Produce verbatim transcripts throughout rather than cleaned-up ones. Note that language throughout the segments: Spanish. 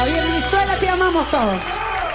Gabriel Brizuela, te amamos todos.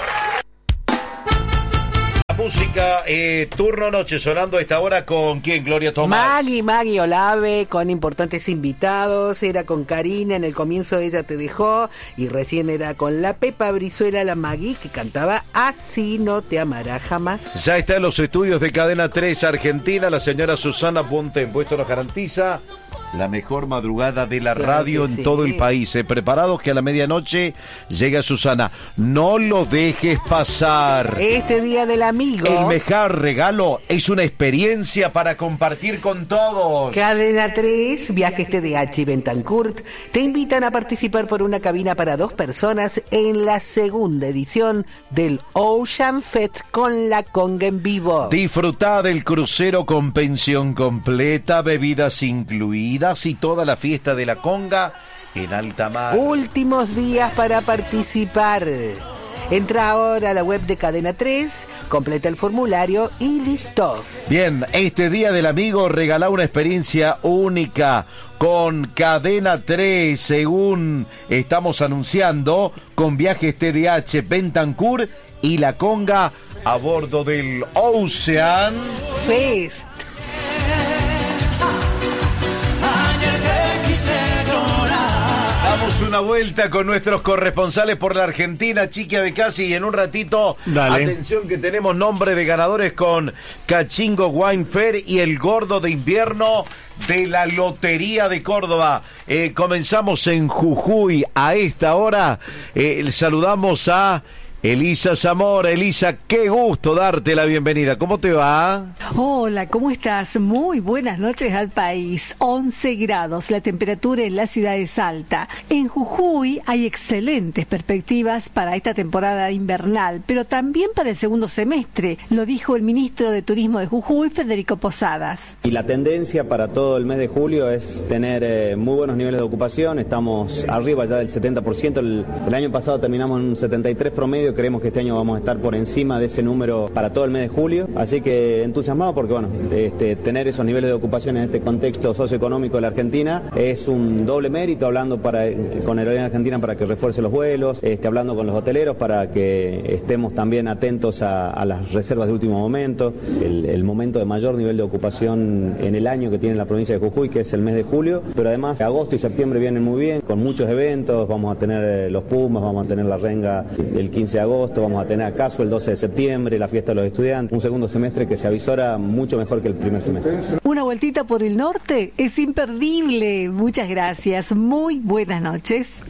Música, eh, turno noche, sonando a esta hora con quién, Gloria Tomás. Maggie, Maggie Olave, con importantes invitados, era con Karina, en el comienzo Ella te dejó, y recién era con la Pepa Brizuela, la Maggie, que cantaba Así no te amará jamás. Ya está en los estudios de Cadena tres Argentina, la señora Susana Bontempo. Esto nos garantiza la mejor madrugada de la Claro radio que en sí. todo el país. Eh, preparados que a la medianoche llega Susana. No lo dejes pasar. Este día del amigo. El mejor regalo es una experiencia para compartir con todos. Cadena tres, Viajes T D H y Bentancurt te invitan a participar por una cabina para dos personas en la segunda edición del Ocean Fest con la conga en vivo. Disfrutá del crucero con pensión completa, bebidas incluidas y toda la fiesta de la conga en alta mar. Últimos días para participar. Entra ahora a la web de Cadena tres, completa el formulario y listo. Bien, este día del amigo regala una experiencia única con Cadena tres, según estamos anunciando, con Viajes T D H, Bentancur y la conga a bordo del Ocean Fest. Damos una vuelta con nuestros corresponsales por la Argentina, Chiqui Abecasi, y en un ratito, Dale. Atención que tenemos nombre de ganadores con Cachingo Wine Fair y el gordo de invierno de la Lotería de Córdoba. Eh, comenzamos en Jujuy a esta hora. Eh, saludamos a Elisa Zamora. Elisa, qué gusto darte la bienvenida. ¿Cómo te va? Hola, ¿cómo estás? Muy buenas noches al país. once grados la temperatura en la ciudad de Salta. En Jujuy hay excelentes perspectivas para esta temporada invernal, pero también para el segundo semestre, lo dijo el ministro de Turismo de Jujuy, Federico Posadas. Y la tendencia para todo el mes de julio es tener eh, muy buenos niveles de ocupación. Estamos arriba ya del setenta por ciento. El, el año pasado terminamos en un setenta y tres promedio. Creemos que este año vamos a estar por encima de ese número para todo el mes de julio, así que entusiasmado porque bueno, este, tener esos niveles de ocupación en este contexto socioeconómico de la Argentina es un doble mérito, hablando para, con Aerolínea Argentina para que refuerce los vuelos, este, hablando con los hoteleros para que estemos también atentos a, a las reservas de último momento, el, el momento de mayor nivel de ocupación en el año que tiene la provincia de Jujuy, que es el mes de julio, pero además agosto y septiembre vienen muy bien, con muchos eventos, vamos a tener eh, los Pumas, vamos a tener la Renga el quince de agosto, vamos a tener acaso el doce de septiembre, la fiesta de los estudiantes, un segundo semestre que se avisora mucho mejor que el primer semestre. Una vueltita por el norte es imperdible. Muchas gracias. Muy buenas noches.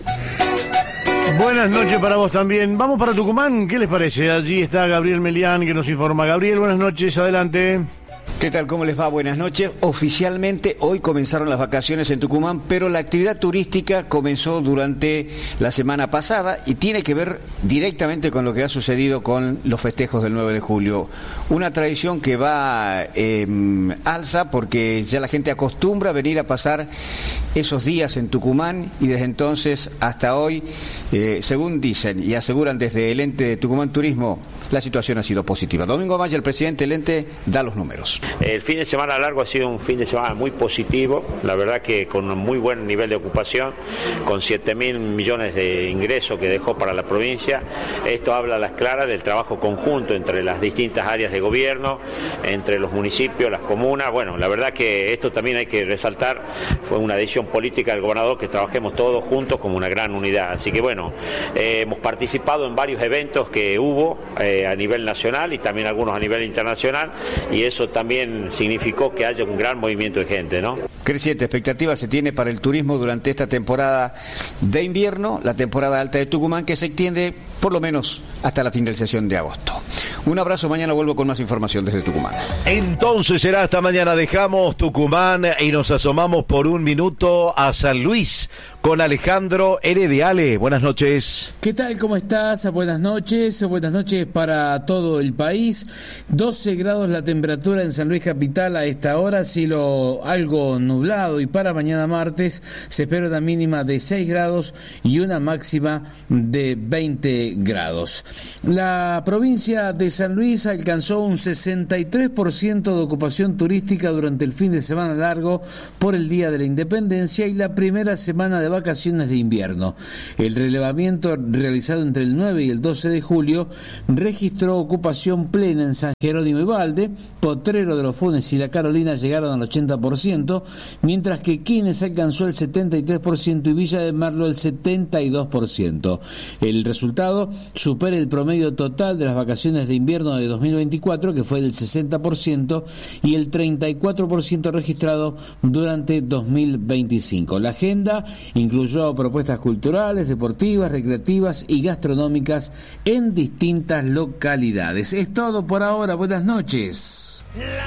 Buenas noches para vos también. Vamos para Tucumán, ¿qué les parece? Allí está Gabriel Melián que nos informa. Gabriel, buenas noches, adelante. ¿Qué tal? ¿Cómo les va? Buenas noches. Oficialmente hoy comenzaron las vacaciones en Tucumán, pero la actividad turística comenzó durante la semana pasada y tiene que ver directamente con lo que ha sucedido con los festejos del nueve de julio. Una tradición que va eh, alza porque ya la gente acostumbra a venir a pasar esos días en Tucumán y desde entonces hasta hoy, eh, según dicen y aseguran desde el ente de Tucumán Turismo, la situación ha sido positiva. Domingo Amaya, el presidente del ente, da los números. El fin de semana largo ha sido un fin de semana muy positivo, la verdad que con un muy buen nivel de ocupación, con siete mil millones de ingresos que dejó para la provincia. Esto habla a las claras del trabajo conjunto entre las distintas áreas de gobierno, entre los municipios, las comunas. Bueno, la verdad que esto también hay que resaltar, fue una decisión política del gobernador que trabajemos todos juntos como una gran unidad. Así que bueno, eh, hemos participado en varios eventos que hubo eh, a nivel nacional y también algunos a nivel internacional, y eso también significó que haya un gran movimiento de gente, ¿no? Creciente expectativa se tiene para el turismo durante esta temporada de invierno, la temporada alta de Tucumán, que se extiende por lo menos hasta la finalización de agosto. Un abrazo, mañana vuelvo con más información desde Tucumán. Entonces será hasta mañana. Dejamos Tucumán y nos asomamos por un minuto a San Luis con Alejandro Herediale. Buenas noches. ¿Qué tal? ¿Cómo estás? Buenas noches. Buenas noches para todo el país. doce grados la temperatura en San Luis Capital a esta hora, cielo algo nublado, y para mañana martes se espera una mínima de seis grados y una máxima de veinte doce grados. La provincia de San Luis alcanzó un sesenta y tres por ciento de ocupación turística durante el fin de semana largo por el Día de la Independencia y la primera semana de vacaciones de invierno. El relevamiento realizado entre el nueve y el doce de julio registró ocupación plena en San Jerónimo y Valde, Potrero de los Funes y La Carolina llegaron al ochenta por ciento, mientras que Quines alcanzó el setenta y tres por ciento y Villa de Merlo el setenta y dos por ciento. El resultado supera el promedio total de las vacaciones de invierno de dos mil veinticuatro, que fue del sesenta por ciento, y el treinta y cuatro por ciento registrado durante dos mil veinticinco. La agenda incluyó propuestas culturales, deportivas, recreativas y gastronómicas en distintas localidades. Es todo por ahora. Buenas noches.